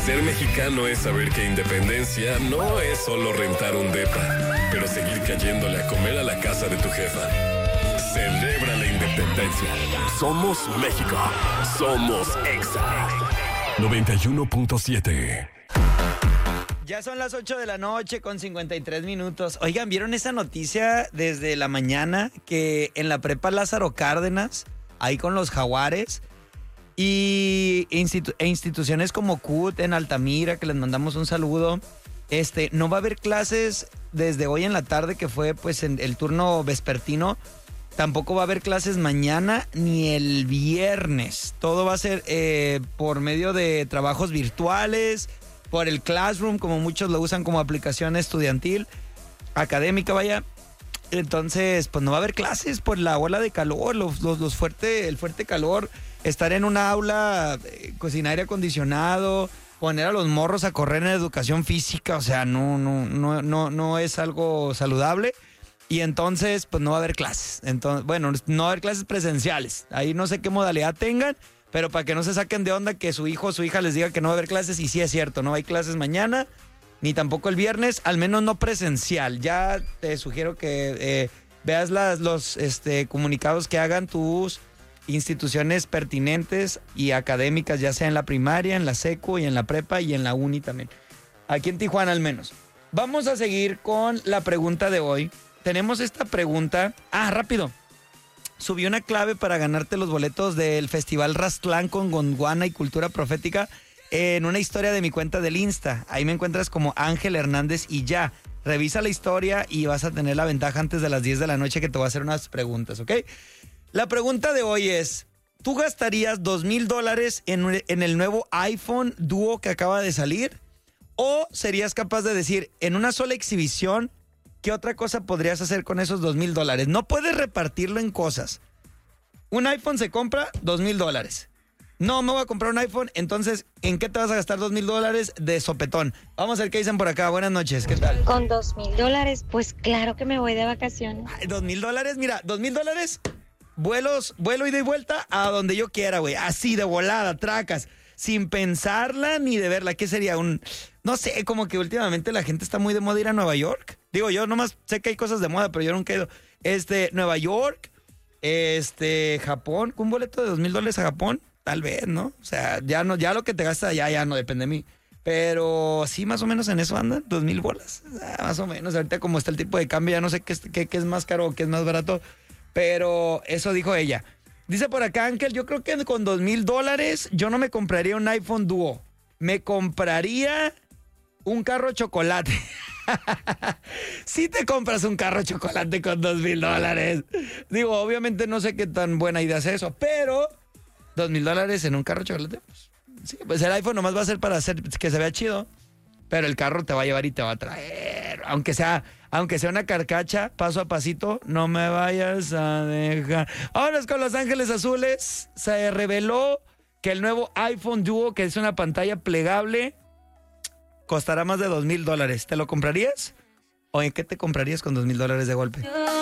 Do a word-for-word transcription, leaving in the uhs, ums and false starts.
Ser mexicano es saber que independencia no es solo rentar un depa, pero seguir cayéndole a comer a la casa de tu jefa. Celebra la independencia. Somos México. Somos Exa. noventa y uno punto siete. Ya son las ocho de la noche con cincuenta y tres minutos. Oigan, ¿vieron esa noticia desde la mañana? Que en la prepa Lázaro Cárdenas, ahí con los Jaguares, y institu- e instituciones como C U T en Altamira, que les mandamos un saludo, este, no va a haber clases desde hoy en la tarde, que fue pues en el turno vespertino. Tampoco va a haber clases mañana ni el viernes. Todo va a ser eh, por medio de trabajos virtuales, por el Classroom, como muchos lo usan como aplicación estudiantil, académica, vaya. Entonces, pues no va a haber clases por la ola de calor, los, los, los fuerte, el fuerte calor, estar en una aula eh, sin aire acondicionado, poner a los morros a correr en educación física, o sea, no, no, no, no, no es algo saludable. Y entonces, pues no va a haber clases. Entonces, bueno, no va a haber clases presenciales. Ahí no sé qué modalidad tengan, pero para que no se saquen de onda que su hijo o su hija les diga que no va a haber clases, y sí es cierto, no hay clases mañana, ni tampoco el viernes, al menos no presencial. Ya te sugiero que eh, veas las, los este, comunicados que hagan tus instituciones pertinentes y académicas, ya sea en la primaria, en la secu y en la prepa y en la uni también. Aquí en Tijuana al menos. Vamos a seguir con la pregunta de hoy. Tenemos esta pregunta. Ah, rápido. Subí una clave para ganarte los boletos del Festival Rastlán con Gondwana y Cultura Profética en una historia de mi cuenta del Insta. Ahí me encuentras como Ángel Hernández y ya. Revisa la historia y vas a tener la ventaja antes de las diez de la noche, que te voy a hacer unas preguntas, ¿ok? La pregunta de hoy es, ¿tú gastarías dos mil dólares en, en el nuevo iPhone Duo que acaba de salir? ¿O serías capaz de decir, en una sola exhibición, ¿qué otra cosa podrías hacer con esos dos mil dólares? No puedes repartirlo en cosas. Un iPhone se compra dos mil dólares. No, me voy a comprar un iPhone, entonces, ¿en qué te vas a gastar dos mil dólares de sopetón? Vamos a ver qué dicen por acá. Buenas noches, ¿qué tal? Con dos mil dólares, pues claro que me voy de vacaciones. Dos mil dólares, mira, dos mil dólares, vuelos, vuelo ida y vuelta a donde yo quiera, güey. Así de volada, tracas, sin pensarla ni de verla. ¿Qué sería? Un, no sé, como que últimamente la gente está muy de moda ir a Nueva York. Digo, yo nomás sé que hay cosas de moda, pero yo nunca he ido. Este, Nueva York, este, Japón, un boleto de dos mil dólares a Japón, tal vez, ¿no? O sea, ya no, ya lo que te gasta ya, ya no depende de mí. Pero sí, más o menos en eso andan, dos mil bolas. Ah, más o menos. Ahorita como está el tipo de cambio, ya no sé qué es, qué, qué es más caro o qué es más barato. Pero eso dijo ella. Dice por acá, Ángel, yo creo que con dos mil dólares yo no me compraría un iPhone Duo. Me compraría un carro chocolate. Si te compras un carro chocolate con dos mil dólares. Digo, obviamente no sé qué tan buena idea es eso, pero dos mil dólares en un carro chocolate, pues, sí, pues el iPhone nomás va a ser para hacer que se vea chido, pero el carro te va a llevar y te va a traer, aunque sea, aunque sea una carcacha, paso a pasito, no me vayas a dejar. Ahora es con Los Ángeles Azules. Se reveló que el nuevo iPhone Duo, que es una pantalla plegable, costará más de dos mil dólares. ¿Te lo comprarías? ¿O en qué te comprarías con dos mil dólares de golpe?